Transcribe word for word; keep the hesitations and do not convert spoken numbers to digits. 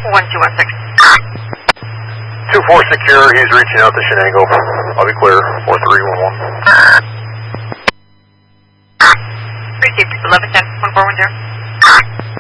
one two one six. two four secure, he's reaching out to Shenango. I'll be clear, four three one one. Received eleven ten one four one zero.